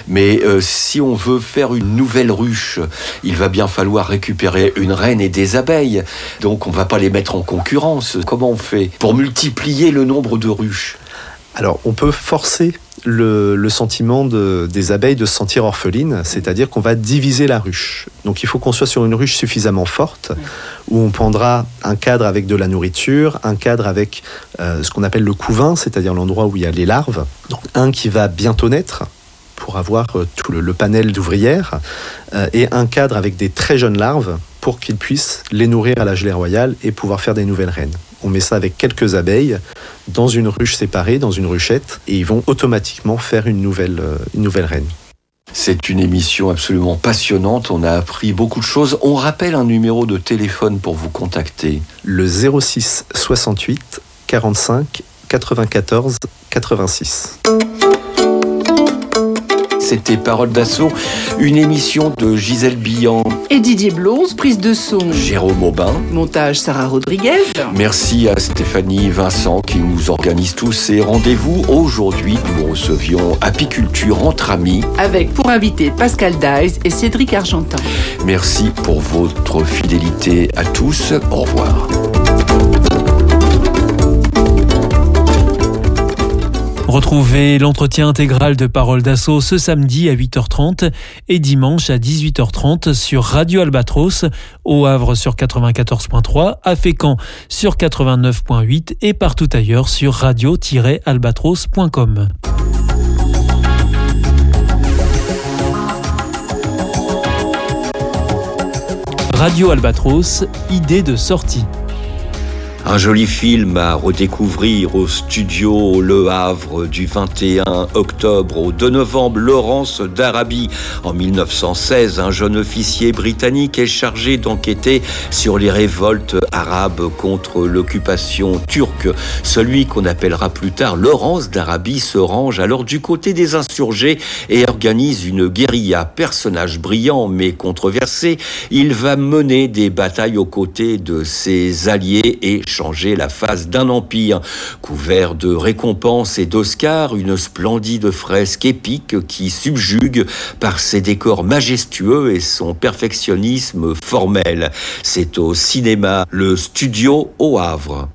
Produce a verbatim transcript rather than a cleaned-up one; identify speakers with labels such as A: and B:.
A: Mais euh, si on veut faire une nouvelle ruche, il va bien falloir récupérer une reine et des abeilles. Donc on ne va pas les mettre en concurrence. Comment on fait pour multiplier le nombre de ruches ?
B: Alors, on peut forcer le, le sentiment de, des abeilles de se sentir orphelines, c'est-à-dire qu'on va diviser la ruche. Donc, il faut qu'on soit sur une ruche suffisamment forte, où on prendra un cadre avec de la nourriture, un cadre avec euh, ce qu'on appelle le couvain, c'est-à-dire l'endroit où il y a les larves. Donc, un qui va bientôt naître, pour avoir euh, tout le, le panel d'ouvrières, euh, et un cadre avec des très jeunes larves, pour qu'ils puissent les nourrir à la gelée royale et pouvoir faire des nouvelles reines. On met ça avec quelques abeilles dans une ruche séparée, dans une ruchette, et ils vont automatiquement faire une nouvelle, euh, une nouvelle reine.
A: C'est une émission absolument passionnante, on a appris beaucoup de choses. On rappelle un numéro de téléphone pour vous contacter.
B: Le zéro six soixante-huit quarante-cinq quatre-vingt-quatorze quatre-vingt-six.
A: C'était Parole d'Assaut, une émission de Gisèle Billan
C: et Didier Blose, prise de son
A: Jérôme Aubin,
C: montage Sarah Rodriguez.
A: Merci à Stéphanie Vincent qui nous organise tous ces rendez-vous. Aujourd'hui, nous recevions Apiculture entre amis
C: avec pour invité Pascal Daïs et Cédric Argentin.
A: Merci pour votre fidélité à tous. Au revoir.
D: Retrouvez l'entretien intégral de Parole d'Assaut ce samedi à huit heures trente et dimanche à dix-huit heures trente sur Radio Albatros, au Havre sur quatre-vingt-quatorze virgule trois, à Fécamp sur quatre-vingt-neuf virgule huit et partout ailleurs sur radio tiret albatros point com. Radio Albatros, idée de sortie.
A: Un joli film à redécouvrir au studio Le Havre du vingt et un octobre au deux novembre. Laurence d'Arabie. En mille neuf cent seize, un jeune officier britannique est chargé d'enquêter sur les révoltes arabes contre l'occupation turque. Celui qu'on appellera plus tard Laurence d'Arabie se range alors du côté des insurgés et organise une guérilla. Personnage brillant mais controversé, il va mener des batailles aux côtés de ses alliés et changer la face d'un empire. Couvert de récompenses et d'Oscars, une splendide fresque épique qui subjugue par ses décors majestueux et son perfectionnisme formel. C'est au cinéma Le Studio au Havre.